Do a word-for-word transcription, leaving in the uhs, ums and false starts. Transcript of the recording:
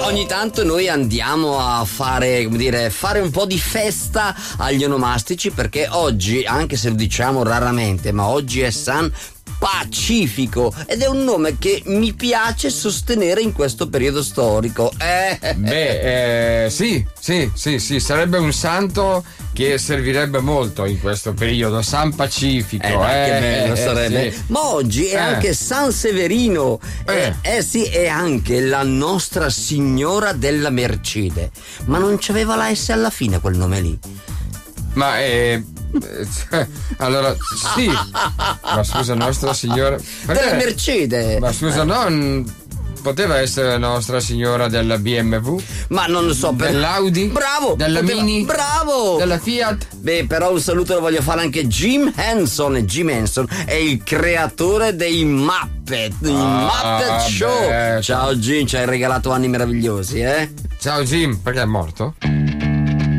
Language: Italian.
ogni tanto noi andiamo a fare, come dire, fare un po' di festa agli onomastici, perché oggi, anche se lo diciamo raramente, ma oggi è San Pacifico ed è un nome che mi piace sostenere in questo periodo storico. Eh. Beh, eh, sì, sì, sì, sì, sarebbe un santo che servirebbe molto in questo periodo, San Pacifico. Eh, eh, che bello eh, sarebbe. Sì. Ma oggi è Eh. anche San Severino. Eh. Eh, eh sì, è anche la Nostra Signora della Mercede. Ma non c'aveva la S alla fine quel nome lì? Ma eh, eh, allora sì, ma scusa, Nostra Signora della perché? Mercede. Ma scusa, non poteva essere Nostra Signora della B M W? Ma non lo so, per... dell'Audi? Bravo! Della poteva... Mini? Bravo! Della Fiat? Beh, però un saluto lo voglio fare anche a Jim Henson. Jim Henson è il creatore dei Muppet, il Ah, Muppet Show. beh. Ciao Jim, ci hai regalato anni meravigliosi, eh? Ciao Jim, perché è morto?